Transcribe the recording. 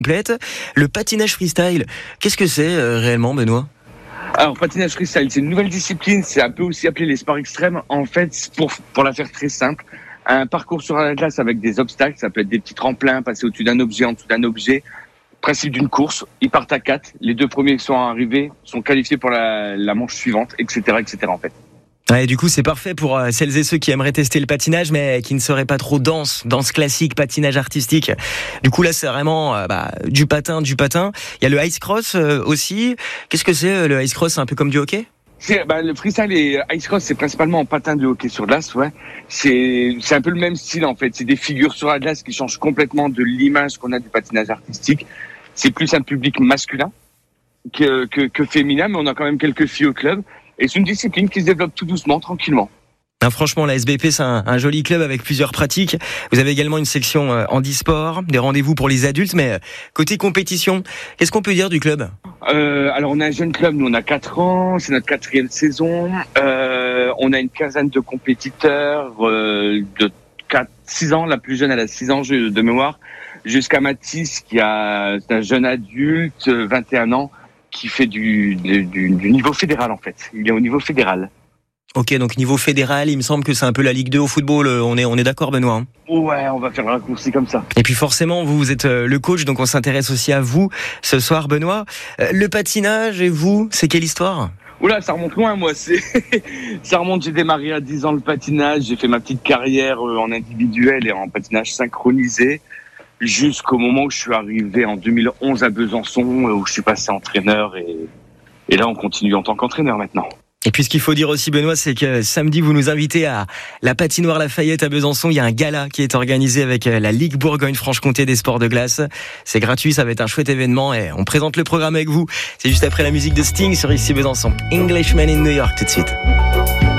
complète. Le patinage freestyle, qu'est-ce que c'est réellement, Benoît ? Alors, patinage freestyle, c'est une nouvelle discipline, c'est un peu aussi appelé les sports extrêmes. En fait, pour la faire très simple, un parcours sur la glace avec des obstacles, ça peut être des petits tremplins, passer au-dessus d'un objet, en dessous d'un objet. Principe d'une course, ils partent à 4, les 2 premiers qui sont arrivés sont qualifiés pour la manche suivante, etc., en fait. Ouais, du coup, c'est parfait pour celles et ceux qui aimeraient tester le patinage, mais qui ne seraient pas trop danse classique, patinage artistique. Du coup, là, c'est vraiment du patin. Il y a le ice cross aussi. Qu'est-ce que c'est le ice cross ? C'est un peu comme du hockey ? Le freestyle et ice cross, c'est principalement en patin de hockey sur glace, ouais. C'est un peu le même style, en fait. C'est des figures sur la glace qui changent complètement de l'image qu'on a du patinage artistique. C'est plus un public masculin que féminin, mais on a quand même quelques filles au club. Et c'est une discipline qui se développe tout doucement, tranquillement. Franchement, la SBP, c'est un joli club avec plusieurs pratiques. Vous avez également une section handisport, des rendez-vous pour les adultes, mais côté compétition, qu'est-ce qu'on peut dire du club ? Alors, on a un jeune club, nous on a 4 ans, c'est notre 4e saison. On a une quinzaine de compétiteurs de 6 ans, la plus jeune elle a 6 ans de mémoire, jusqu'à Mathis qui a un jeune adulte, 21 ans, qui fait du niveau fédéral en fait. Il est au niveau fédéral. Ok, donc niveau fédéral, il me semble que c'est un peu la Ligue 2 au football. On est d'accord, Benoît, hein ? Ouais, on va faire un raccourci comme ça. Et puis forcément, vous êtes le coach, donc on s'intéresse aussi à vous ce soir, Benoît. Le patinage et vous, c'est quelle histoire ? Oula, ça remonte loin, moi. Ça remonte, j'ai démarré à 10 ans le patinage. J'ai fait ma petite carrière en individuel et en patinage synchronisé. Jusqu'au moment où je suis arrivé en 2011 à Besançon, où je suis passé entraîneur et là on continue en tant qu'entraîneur maintenant. Et puis ce qu'il faut dire aussi, Benoît, c'est que samedi vous nous invitez à la patinoire Lafayette à Besançon. Il y a un gala qui est organisé avec la Ligue Bourgogne-Franche-Comté des sports de glace. C'est gratuit, ça va être un chouette événement et on présente le programme avec vous. C'est juste après la musique de Sting sur ici Besançon. Englishman in New York tout de suite.